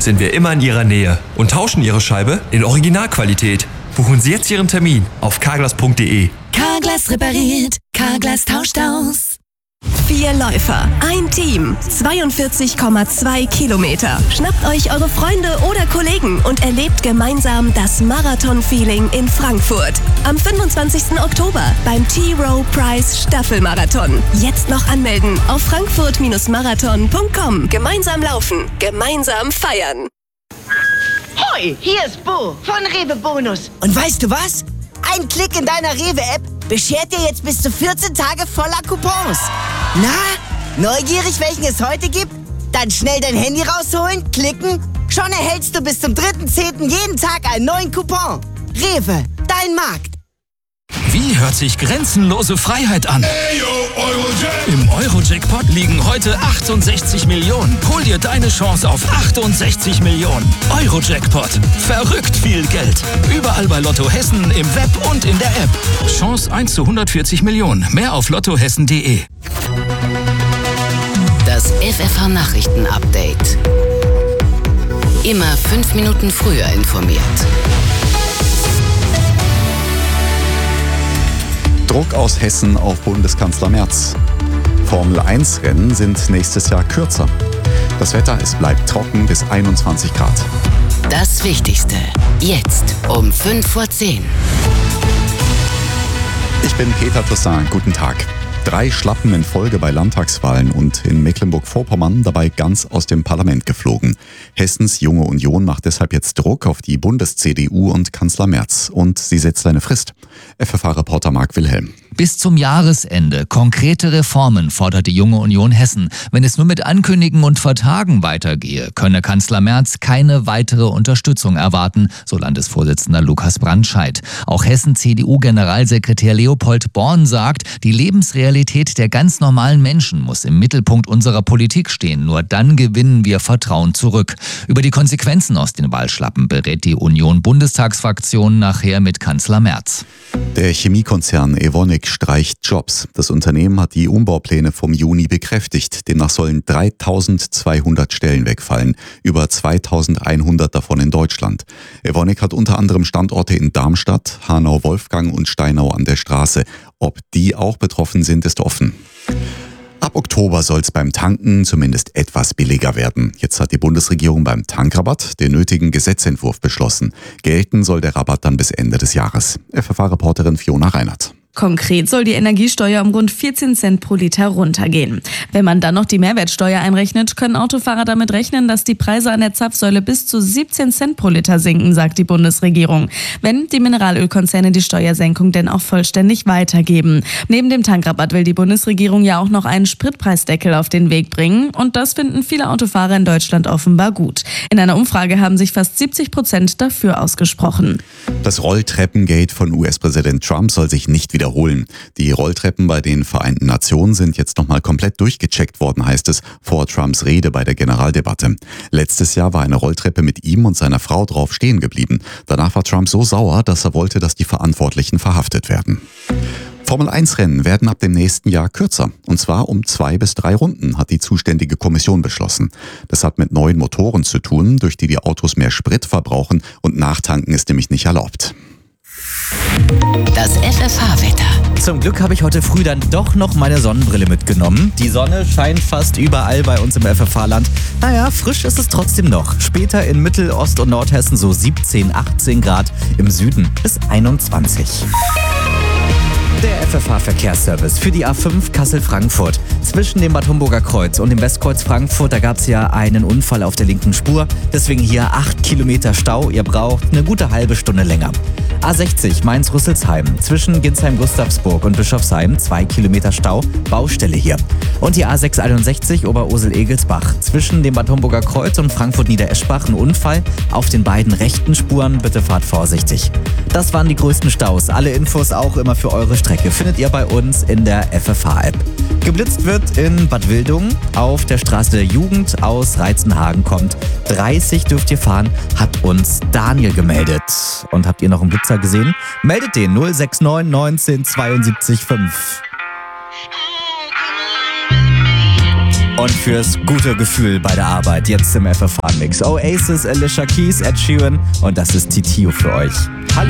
sind wir immer in Ihrer Nähe und tauschen Ihre Scheibe in Originalqualität. Buchen Sie jetzt Ihren Termin auf carglass.de. Carglass repariert, Carglass tauscht aus. 4 Läufer, ein Team, 42,2 Kilometer. Schnappt euch eure Freunde oder Kollegen und erlebt gemeinsam das Marathon-Feeling in Frankfurt. Am 25. Oktober beim T-Row Prize Staffelmarathon. Jetzt noch anmelden auf frankfurt-marathon.com. Gemeinsam laufen, gemeinsam feiern. Hoi, hier ist Bo von Rewe Bonus. Und weißt du was? Ein Klick in deiner Rewe-App beschert dir jetzt bis zu 14 Tage voller Coupons. Na, neugierig, welchen es heute gibt? Dann schnell dein Handy rausholen, klicken. Schon erhältst du bis zum 3.10. jeden Tag einen neuen Coupon. Rewe, dein Markt. Wie hört sich grenzenlose Freiheit an? Im Euro-Jackpot liegen heute 68 Millionen. Hol dir deine Chance auf 68 Millionen. Euro-Jackpot. Verrückt viel Geld. Überall bei Lotto Hessen, im Web und in der App. Chance 1 zu 140 Millionen. Mehr auf lottohessen.de. Das FFH-Nachrichten-Update. Immer 5 Minuten früher informiert. Druck aus Hessen auf Bundeskanzler Merz. Formel-1-Rennen sind nächstes Jahr kürzer. Das Wetter, es bleibt trocken bis 21 Grad. Das Wichtigste. Jetzt um 5:10 Uhr. Ich bin Peter Toussaint. Guten Tag. 3 Schlappen in Folge bei Landtagswahlen und in Mecklenburg-Vorpommern dabei ganz aus dem Parlament geflogen. Hessens Junge Union macht deshalb jetzt Druck auf die Bundes-CDU und Kanzler Merz. Und sie setzt eine Frist. FFH-Reporter Marc Wilhelm. Bis zum Jahresende konkrete Reformen fordert die Junge Union Hessen. Wenn es nur mit Ankündigen und Vertagen weitergehe, könne Kanzler Merz keine weitere Unterstützung erwarten, so Landesvorsitzender Lukas Brandscheid. Auch Hessen-CDU-Generalsekretär Leopold Born sagt, die Lebensrealität der ganz normalen Menschen muss im Mittelpunkt unserer Politik stehen. Nur dann gewinnen wir Vertrauen zurück. Über die Konsequenzen aus den Wahlschlappen berät die Union-Bundestagsfraktion nachher mit Kanzler Merz. Der Chemiekonzern Evonik streicht Jobs. Das Unternehmen hat die Umbaupläne vom Juni bekräftigt. Demnach sollen 3.200 Stellen wegfallen, über 2.100 davon in Deutschland. Evonik hat unter anderem Standorte in Darmstadt, Hanau-Wolfgang und Steinau an der Straße. Ob die auch betroffen sind, ist offen. Ab Oktober soll es beim Tanken zumindest etwas billiger werden. Jetzt hat die Bundesregierung beim Tankrabatt den nötigen Gesetzentwurf beschlossen. Gelten soll der Rabatt dann bis Ende des Jahres. FFH-Reporterin Fiona Reinhardt. Konkret soll die Energiesteuer um rund 14 Cent pro Liter runtergehen. Wenn man dann noch die Mehrwertsteuer einrechnet, können Autofahrer damit rechnen, dass die Preise an der Zapfsäule bis zu 17 Cent pro Liter sinken, sagt die Bundesregierung. Wenn die Mineralölkonzerne die Steuersenkung denn auch vollständig weitergeben. Neben dem Tankrabatt will die Bundesregierung ja auch noch einen Spritpreisdeckel auf den Weg bringen. Und das finden viele Autofahrer in Deutschland offenbar gut. In einer Umfrage haben sich fast 70% dafür ausgesprochen. Das Rolltreppengate von US-Präsident Trump soll sich nicht wiederholen. Die Rolltreppen bei den Vereinten Nationen sind jetzt nochmal komplett durchgecheckt worden, heißt es, vor Trumps Rede bei der Generaldebatte. Letztes Jahr war eine Rolltreppe mit ihm und seiner Frau drauf stehen geblieben. Danach war Trump so sauer, dass er wollte, dass die Verantwortlichen verhaftet werden. Formel-1-Rennen werden ab dem nächsten Jahr kürzer. Und zwar um 2 bis 3 Runden, hat die zuständige Kommission beschlossen. Das hat mit neuen Motoren zu tun, durch die Autos mehr Sprit verbrauchen und Nachtanken ist nämlich nicht erlaubt. Das FFH-Wetter. Zum Glück habe ich heute früh dann doch noch meine Sonnenbrille mitgenommen. Die Sonne scheint fast überall bei uns im FFH-Land. Naja, frisch ist es trotzdem noch. Später in Mittel-, Ost- und Nordhessen so 17, 18 Grad. Im Süden bis 21. Der FFH-Verkehrsservice für die A5 Kassel-Frankfurt. Zwischen dem Bad Homburger Kreuz und dem Westkreuz Frankfurt, da gab es ja einen Unfall auf der linken Spur. Deswegen hier 8 Kilometer Stau. Ihr braucht eine gute halbe Stunde länger. A60 Mainz-Rüsselsheim. Zwischen Ginsheim-Gustavsburg und Bischofsheim 2 Kilometer Stau. Baustelle hier. Und die A661 Oberursel-Egelsbach. Zwischen dem Bad Homburger Kreuz und Frankfurt-Niedereschbach ein Unfall. Auf den beiden rechten Spuren bitte fahrt vorsichtig. Das waren die größten Staus. Alle Infos auch immer für eure Strecke findet ihr bei uns in der FFH-App. Geblitzt wird in Bad Wildungen. Auf der Straße der Jugend aus Reizenhagen kommt 30 dürft ihr fahren, hat uns Daniel gemeldet. Und habt ihr noch einen Blitzer gesehen? Meldet den 069 19 72 5. und fürs gute Gefühl bei der Arbeit. Jetzt im FFH-Mix. Oasis, Alicia Keys, Ed Sheeran und das ist Titio für euch. Hallo.